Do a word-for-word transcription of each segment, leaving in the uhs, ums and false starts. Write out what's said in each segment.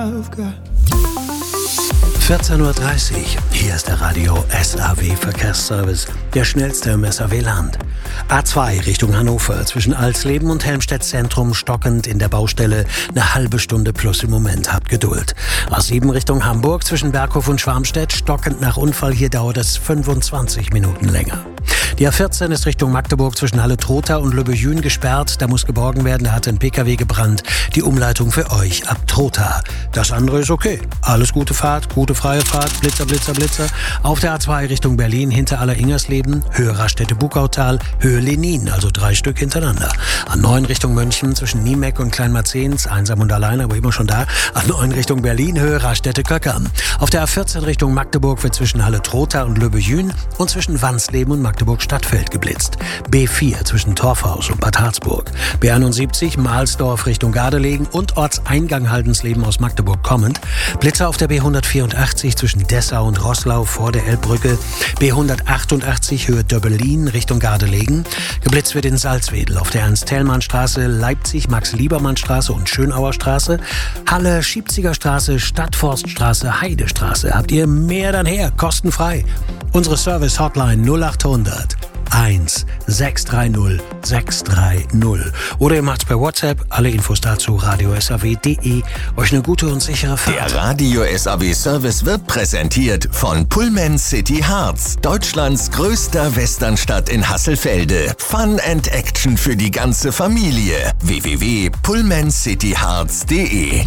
vierzehn Uhr dreißig, hier ist der Radio S A W Verkehrsservice, der schnellste im S A W-Land. A zwei Richtung Hannover, zwischen Alsleben und Helmstedt Zentrum stockend in der Baustelle, eine halbe Stunde plus im Moment, habt Geduld. A sieben Richtung Hamburg, zwischen Berghof und Schwarmstedt, stockend nach Unfall, hier dauert es fünfundzwanzig Minuten länger. Die A vierzehn ist Richtung Magdeburg zwischen Halle-Trotha und Lübbejün gesperrt. Da muss geborgen werden, da hat ein P K W gebrannt. Die Umleitung für euch ab Trotha. Das andere ist okay. Alles gute Fahrt, gute freie Fahrt, Blitzer, Blitzer, Blitzer. Auf der A zwei Richtung Berlin, hinter Aller-Ingersleben, Höhe Raststätte-Bukautal, Höhe Lenin, also drei Stück hintereinander. A neun Richtung München zwischen Niemeck und Kleinmarzens, einsam und allein, aber immer schon da. A neun Richtung Berlin, Höhe Raststätte-Köckern. Auf der A vierzehn Richtung Magdeburg wird zwischen Halle-Trotha und Lübbejün und zwischen Wansleben und Magdeburg-Stadtfeld geblitzt. B vier zwischen Torfhaus und Bad Harzburg. B einundsiebzig Mahlsdorf Richtung Gardelegen und Ortseingang Haldensleben aus Magdeburg kommend. Blitzer auf der B hundertvierundachtzig zwischen Dessau und Roßlau vor der Elbbrücke. B hundertachtundachtzig Höhe Döbbelin Richtung Gardelegen. Geblitzt wird in Salzwedel auf der Ernst-Thälmann-Straße, Leipzig, Max-Liebermann-Straße und Schönauer Straße. Halle, Schiebziger Straße, Stadtforststraße, Heidestraße. Habt ihr mehr dann her, kostenfrei. Unsere Service-Hotline null achthundert eins sechs drei null sechs drei null. Oder ihr macht's per WhatsApp. Alle Infos dazu radio s a w punkt d e. Euch eine gute und sichere Fahrt. Der Radio S A W Service wird präsentiert von Pullman City Harz, Deutschlands größter Westernstadt in Hasselfelde. Fun and Action für die ganze Familie. w w w punkt pullman city harz punkt d e.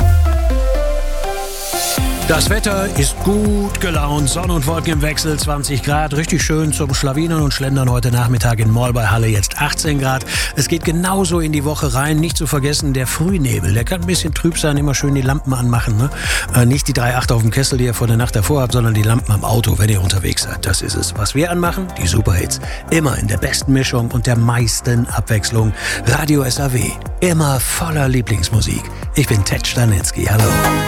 Das Wetter ist gut gelaunt, Sonne und Wolken im Wechsel, zwanzig Grad, richtig schön zum Schlawinern und Schlendern heute Nachmittag in Moll bei Halle, jetzt achtzehn Grad. Es geht genauso in die Woche rein, nicht zu vergessen der Frühnebel, der kann ein bisschen trüb sein, immer schön die Lampen anmachen, ne? Äh, nicht die drei Komma acht auf dem Kessel, die ihr vor der Nacht davor habt, sondern die Lampen am Auto, wenn ihr unterwegs seid, das ist es. Was wir anmachen, die Superhits, immer in der besten Mischung und der meisten Abwechslung. Radio S A W, immer voller Lieblingsmusik. Ich bin Ted Stanitzky, hallo.